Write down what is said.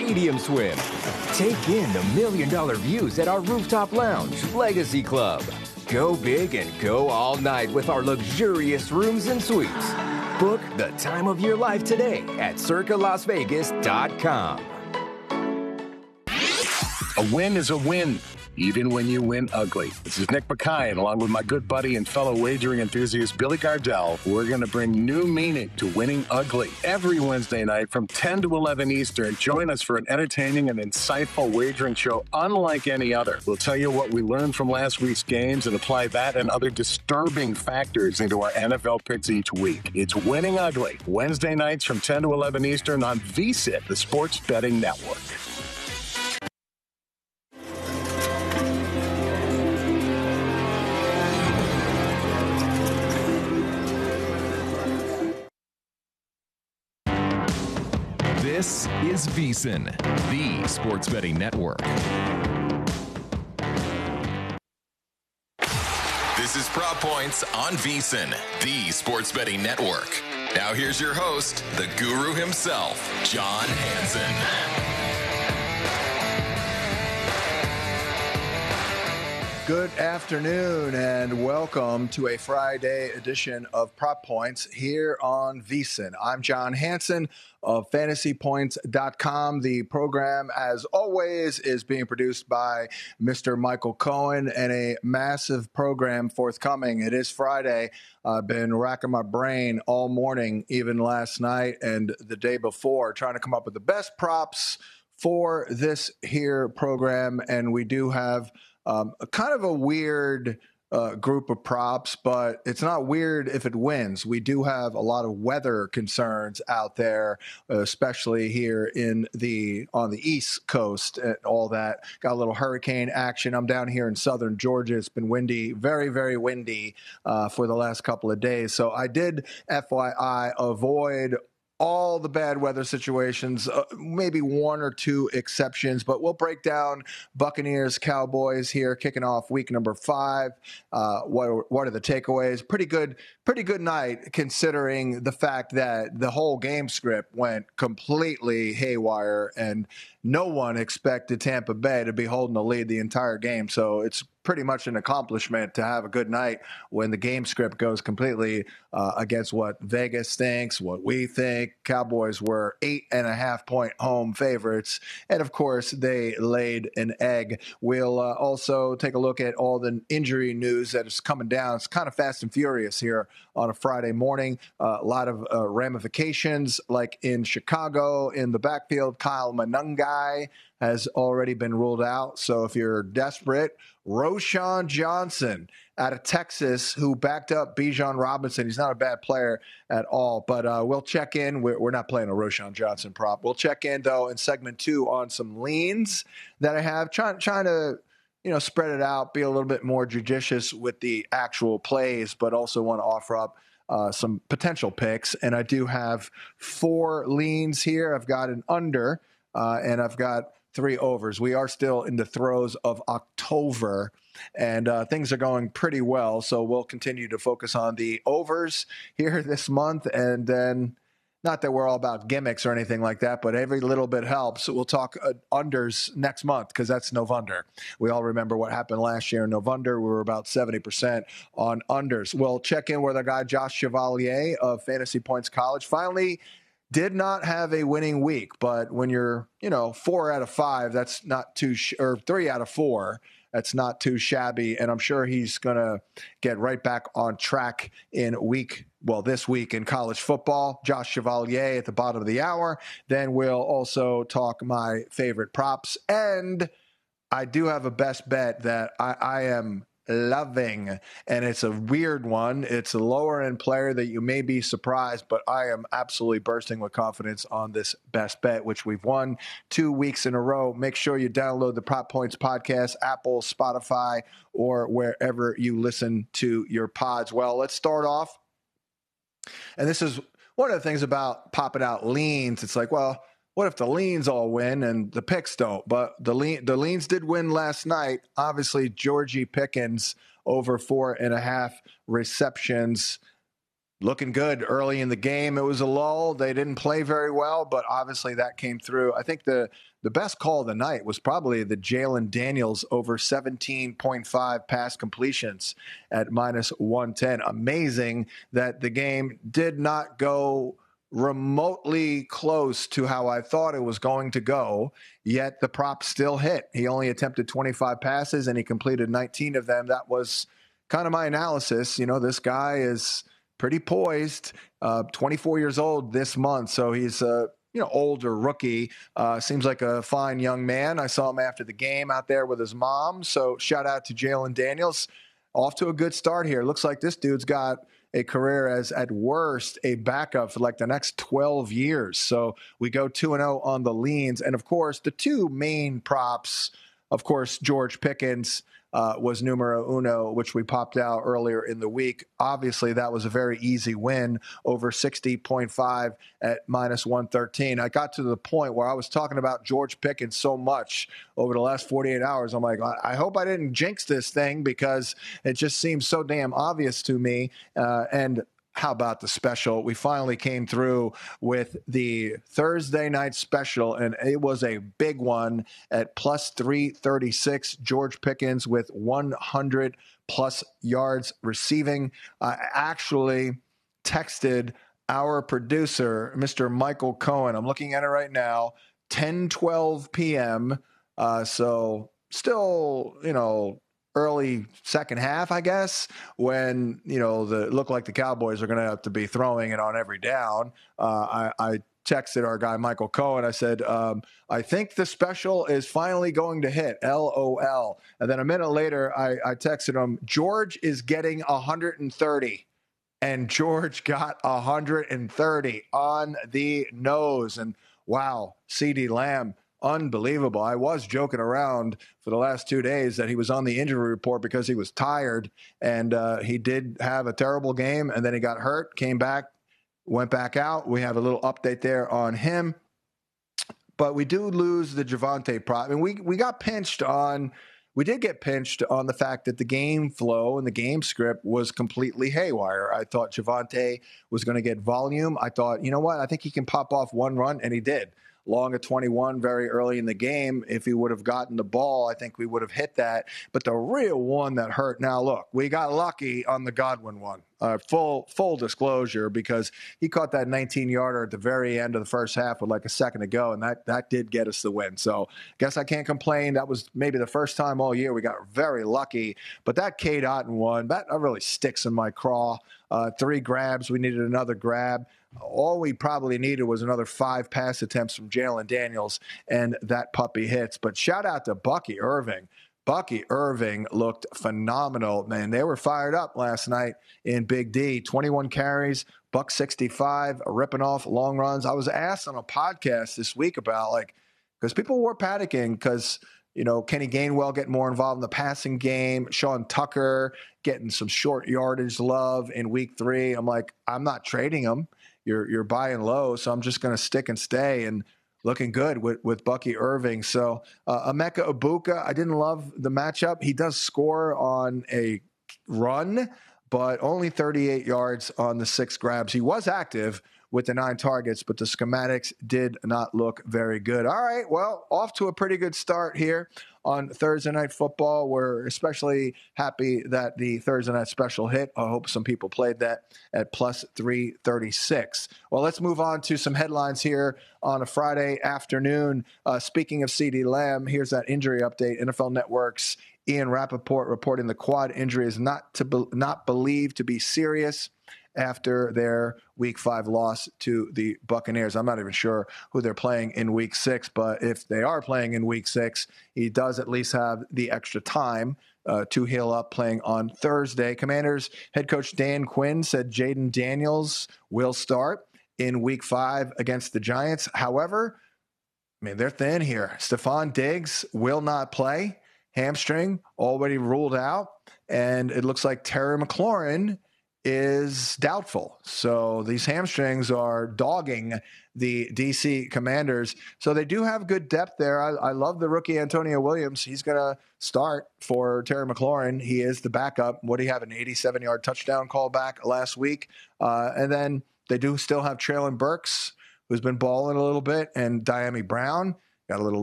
stadium swim. Take in the $1 million views at our rooftop lounge, Legacy Club. Go big and go all night with our luxurious rooms and suites. Book the time of your life today at circalasvegas.com. A win is a win, even when you win ugly. This is Nick Mackay, and along with my good buddy and fellow wagering enthusiast Billy Gardell, we're going to bring new meaning to winning ugly. Every Wednesday night from 10 to 11 Eastern, join us for an entertaining and insightful wagering show unlike any other. We'll tell you what we learned from last week's games and apply that and other disturbing factors into our NFL picks each week. It's Winning Ugly, Wednesday nights from 10 to 11 Eastern on VSiN, the Sports Betting Network. This is VSiN, the Sports Betting Network. This is Prop Points on VSiN, the Sports Betting Network. Now here's your host, the guru himself, John Hansen. Good afternoon and welcome to a Friday edition of Prop Points here on VSiN. I'm John Hansen of FantasyPoints.com. The program, as always, is being produced by Mr. Michael Cohen and a massive program forthcoming. It is Friday. I've been racking my brain all morning, even last night and the day before, trying to come up with the best props for this here program. And we do have kind of a weird group of props, but it's not weird if it wins. We do have a lot of weather concerns out there, especially here on the East Coast and all that. Got a little hurricane action. I'm down here in southern Georgia. It's been windy, very, very windy for the last couple of days. So I did, FYI, avoid all the bad weather situations, maybe one or two exceptions, but we'll break down Buccaneers, Cowboys here, kicking off week number 5. What are the takeaways? Pretty good night, considering the fact that the whole game script went completely haywire and no one expected Tampa Bay to be holding the lead the entire game. So it's pretty much an accomplishment to have a good night when the game script goes completely against what Vegas thinks, what we think. Cowboys were 8.5-point home favorites. And of course, they laid an egg. We'll also take a look at all the injury news that is coming down. It's kind of fast and furious here on a Friday morning. A lot of ramifications, like in Chicago in the backfield. Kyle Monangai has already been ruled out. So if you're desperate, Roschon Johnson out of Texas, who backed up Bijan Robinson. He's not a bad player at all, but we'll check in. We're not playing a Roschon Johnson prop. We'll check in, though, in segment 2 on some leans that I have, trying to spread it out, be a little bit more judicious with the actual plays, but also want to offer up some potential picks. And I do have 4 leans here. I've got an under, and I've got 3 overs. We are still in the throes of October, and things are going pretty well. So we'll continue to focus on the overs here this month. And then, not that we're all about gimmicks or anything like that, but every little bit helps. We'll talk unders next month because that's November. We all remember what happened last year in November. We were about 70% on unders. We'll check in with our guy, Josh Chevalier of Fantasy Points College. Finally, did not have a winning week, but when you're, 4 out of 5, that's not too, or 3 out of 4, that's not too shabby. And I'm sure he's going to get right back on track this week in college football. Josh Chevalier at the bottom of the hour. Then we'll also talk my favorite props. And I do have a best bet that I am loving, and it's a weird one. It's a lower end player that you may be surprised, but I am absolutely bursting with confidence on this best bet, which we've won 2 weeks in a row. Make sure you download the Prop Points podcast, Apple, Spotify, or wherever you listen to your pods. Well, let's start off. And this is one of the things about popping out leans. It's like, well, what if the leans all win and the picks don't? But the leans did win last night. Obviously, Georgie Pickens over 4.5 receptions. looking good early in the game. It was a lull. They didn't play very well, but obviously that came through. I think the best call of the night was probably the Jalen Daniels over 17.5 pass completions at minus 110. Amazing that the game did not go remotely close to how I thought it was going to go, yet the prop still hit. He only attempted 25 passes and he completed 19 of them. That was kind of my analysis. This guy is pretty poised, 24 years old this month. So he's older rookie. Seems like a fine young man. I saw him after the game out there with his mom. So shout out to Jalen Daniels. Off to a good start here. Looks like this dude's got a career as, at worst, a backup for like the next 12 years. So we go 2-0 on the leans. And, of course, the two main props, of course, George Pickens was numero uno, which we popped out earlier in the week. Obviously, that was a very easy win over 60.5 at minus 113. I got to the point where I was talking about George Pickens so much over the last 48 hours. I'm like, I hope I didn't jinx this thing because it just seems so damn obvious to me. And how about the special? We finally came through with the Thursday night special, and it was a big one at plus 336. George Pickens with 100-plus yards receiving. I actually texted our producer, Mr. Michael Cohen. I'm looking at it right now, 10:12 p.m. So still, early second half, I guess, when, it looked like the Cowboys are going to have to be throwing it on every down. I texted our guy, Michael Cohen. I said, I think the special is finally going to hit, LOL. And then a minute later, I texted him, George is getting 130. And George got 130 on the nose. And wow, CeeDee Lamb, unbelievable. I was joking around for the last 2 days that he was on the injury report because he was tired, and he did have a terrible game, and then he got hurt, came back, went back out. We have a little update there on him. But we do lose the Javonte prop. And we did get pinched on the fact that the game flow and the game script was completely haywire. I thought Javonte was going to get volume. I thought, I think he can pop off one run, and he did. Long at 21 very early in the game. If he would have gotten the ball, I think we would have hit that. But the real one that hurt, now look, we got lucky on the Godwin one. Full disclosure, because he caught that 19-yarder at the very end of the first half with like a second to go, and that did get us the win. So guess I can't complain. That was maybe the first time all year we got very lucky. But that Cade Otton one, that really sticks in my craw. 3 grabs. We needed another grab. All we probably needed was another 5 pass attempts from Jalen Daniels, and that puppy hits. But shout out to Bucky Irving. Bucky Irving looked phenomenal, man. They were fired up last night in Big D. 21 carries, $165, ripping off long runs. I was asked on a podcast this week about, because people were panicking because, Kenny Gainwell getting more involved in the passing game, Sean Tucker getting some short yardage love in week 3. I'm like, I'm not trading him. You're buying low, so I'm just going to stick and stay, and looking good with Bucky Irving. So Emeka Egbuka, I didn't love the matchup. He does score on a run, but only 38 yards on the 6 grabs. He was active with the 9 targets, but the schematics did not look very good. All right, well, off to a pretty good start here on Thursday Night Football. We're especially happy that the Thursday Night Special hit. I hope some people played that at plus 336. Well, let's move on to some headlines here on a Friday afternoon. Speaking of CeeDee Lamb, here's that injury update. NFL Network's Ian Rappaport reporting the quad injury is not believed to be serious after their Week 5 loss to the Buccaneers. I'm not even sure who they're playing in Week 6, but if they are playing in Week 6, he does at least have the extra time to heal up, playing on Thursday. Commanders head coach Dan Quinn said Jaden Daniels will start in Week 5 against the Giants. However, they're thin here. Stephon Diggs will not play. Hamstring already ruled out. And it looks like Terry McLaurin is doubtful. So these hamstrings are dogging the DC Commanders. So they do have good depth there. I love the rookie Antonio Williams. He's going to start for Terry McLaurin. He is the backup. What do you have, an 87-yard touchdown call back last week? And then they do still have Traylon Burks, who's been balling a little bit, and Diami Brown. Got a little